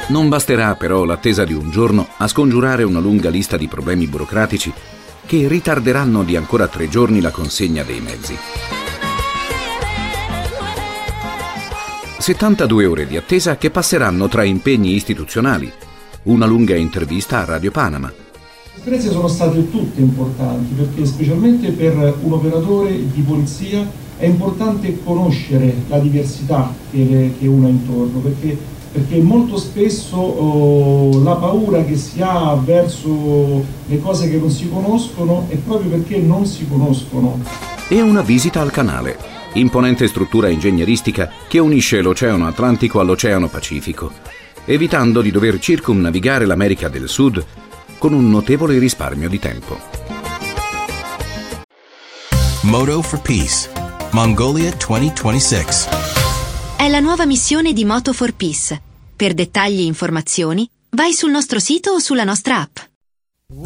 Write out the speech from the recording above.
Non basterà però l'attesa di un giorno a scongiurare una lunga lista di problemi burocratici che ritarderanno di ancora 3 giorni la consegna dei mezzi. 72 ore di attesa che passeranno tra impegni istituzionali, una lunga intervista a Radio Panama. Le esperienze sono state tutte importanti perché specialmente per un operatore di polizia è importante conoscere la diversità che uno ha intorno, perché molto spesso la paura che si ha verso le cose che non si conoscono è proprio perché non si conoscono. E una visita al canale, imponente struttura ingegneristica che unisce l'Oceano Atlantico all'Oceano Pacifico, evitando di dover circumnavigare l'America del Sud con un notevole risparmio di tempo. Moto for Peace, Mongolia 2026. È la nuova missione di Moto for Peace. Per dettagli e informazioni, vai sul nostro sito o sulla nostra app.